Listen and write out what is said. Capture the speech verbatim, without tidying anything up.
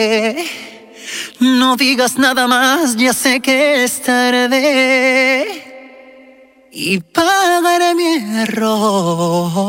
No digas nada más, ya sé que es tarde y pagaré mi error.